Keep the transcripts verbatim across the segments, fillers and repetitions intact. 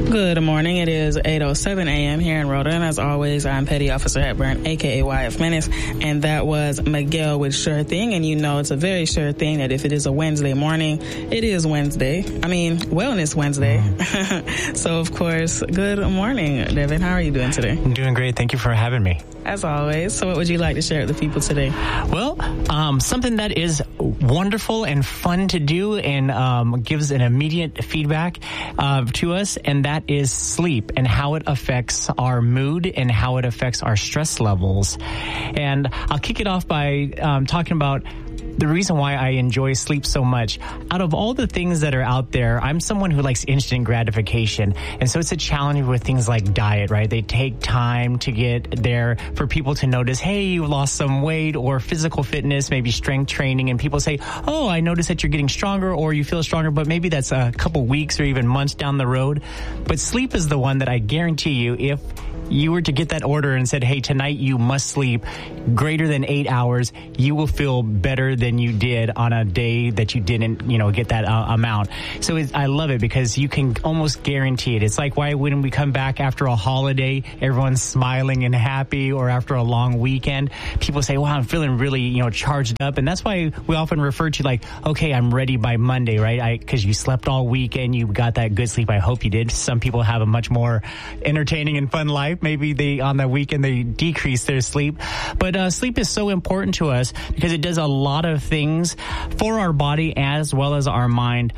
Good morning. It is eight oh seven a.m. here in Rhoda, and as always, I'm Petty Officer Hepburn, a k a. Y F Menace, and that was Miguel with Sure Thing, and you know it's a very sure thing that if it is a Wednesday morning, it is Wednesday. I mean, Wellness Wednesday. Mm. So, of course, good morning, Devin. How are you doing today? I'm doing great. Thank you for having me. As always. So what would you like to share with the people today? Well, um, something that is wonderful and fun to do and um, gives an immediate feedback uh, to us, and that is sleep and how it affects our mood and how it affects our stress levels. And I'll kick it off by um, talking about the reason why I enjoy sleep so much. Out of all the things that are out there, I'm someone who likes instant gratification. And so it's a challenge with things like diet, right? They take time to get there for people to notice, hey, you lost some weight, or physical fitness, maybe strength training. And people say, oh, I noticed that you're getting stronger or you feel stronger, but maybe that's a couple weeks or even months down the road. But sleep is the one that I guarantee you, if you were to get that order and said, hey, tonight you must sleep greater than eight hours, you will feel better than you did on a day that you didn't, you know, get that uh, amount. So it's, I love it because you can almost guarantee it. It's like why when we come back after a holiday, everyone's smiling and happy, or after a long weekend, people say, wow, I'm feeling really, you know, charged up. And that's why we often refer to like, okay, I'm ready by Monday, right? I, cause you slept all weekend, you got that good sleep. I hope you did. Some people have a much more entertaining and fun life. Maybe they, on the weekend, they decrease their sleep. But uh, sleep is so important to us because it does a lot of things for our body as well as our mind.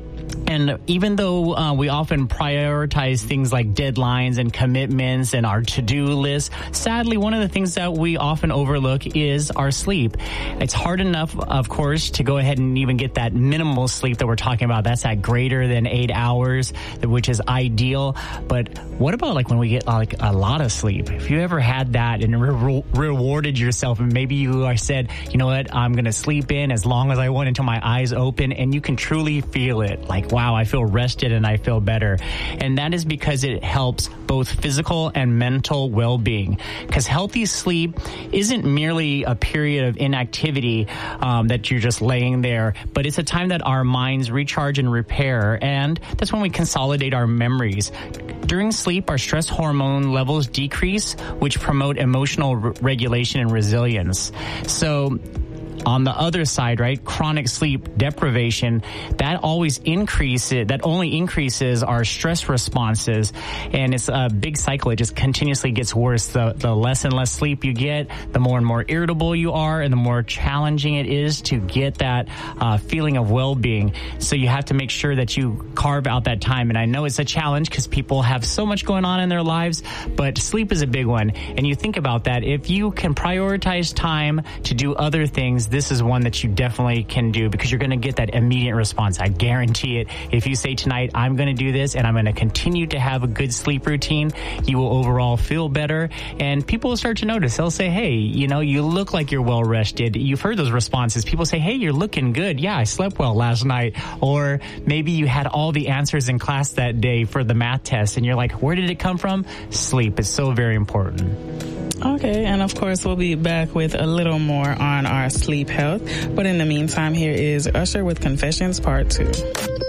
And even though uh, we often prioritize things like deadlines and commitments and our to-do list, sadly, one of the things that we often overlook is our sleep. It's hard enough, of course, to go ahead and even get that minimal sleep that we're talking about. That's at greater than eight hours, which is ideal. But what about like when we get like a lot of sleep? If you ever had that and re- rewarded yourself, and maybe you are said, you know what, I'm going to sleep in as long as I want until my eyes open, and you can truly feel it. Like, wow, I feel rested and I feel better. And that is because it helps both physical and mental well-being. Because healthy sleep isn't merely a period of inactivity um, that you're just laying there, but it's a time that our minds recharge and repair. And that's when we consolidate our memories. During sleep, our stress hormone levels decrease, which promote emotional re- regulation and resilience. So, on the other side, right, chronic sleep deprivation, that always increases, that only increases our stress responses. And it's a big cycle. It just continuously gets worse. The, the less and less sleep you get, the more and more irritable you are, and the more challenging it is to get that uh, feeling of well-being. So you have to make sure that you carve out that time. And I know it's a challenge because people have so much going on in their lives, but sleep is a big one. And you think about that. If you can prioritize time to do other things, this is one that you definitely can do because you're going to get that immediate response. I guarantee it. If you say tonight, I'm going to do this and I'm going to continue to have a good sleep routine, you will overall feel better, and people will start to notice. They'll say, hey, you know, you look like you're well rested. You've heard those responses. People say, hey, you're looking good. Yeah, I slept well last night. Or maybe you had all the answers in class that day for the math test and you're like, where did it come from? Sleep is so very important. Okay, and of course, we'll be back with a little more on our sleep health. But in the meantime, here is Usher with Confessions Part two.